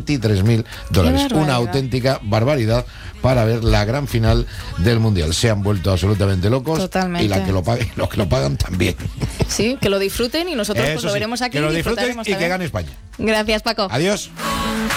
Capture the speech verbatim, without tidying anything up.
veintitrés mil dólares. Una auténtica barbaridad para ver la gran final del Mundial. Se han vuelto absolutamente locos. Totalmente. Y la que lo paguen, los que lo pagan también. Sí, que lo disfruten y nosotros pues, lo sí, veremos aquí. Que lo disfruten y también. que gane España. Gracias, Paco. Adiós.